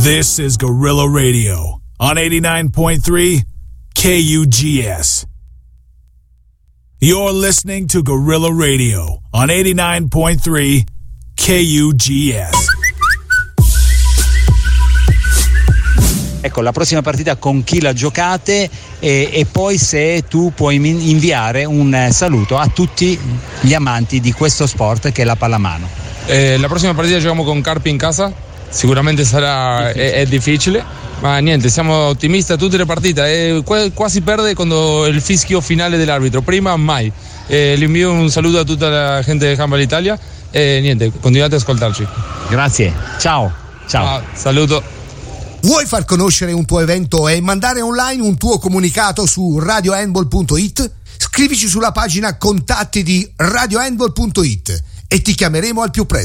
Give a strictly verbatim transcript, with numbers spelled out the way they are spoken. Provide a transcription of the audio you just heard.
This is Gorilla Radio on eighty-nine point three K U G S. You're listening to Gorilla Radio on eighty-nine point three K U G S. Ecco, la prossima partita con chi la giocate e, e poi se tu puoi inviare un saluto a tutti gli amanti di questo sport che è la pallamano. Eh, la prossima partita giochiamo con Carpi in casa, sicuramente sarà difficile. È, è difficile, ma niente, siamo ottimisti a tutte le partite e quasi perde quando il fischio finale dell'arbitro, prima mai. Eh, le invio un saluto a tutta la gente di Handball Italia e niente, continuate ad ascoltarci. Grazie, ciao. Ciao. Ah, saluto. Vuoi far conoscere un tuo evento e mandare online un tuo comunicato su radio handball punto it? Scrivici sulla pagina contatti di radio handball punto it e ti chiameremo al più presto.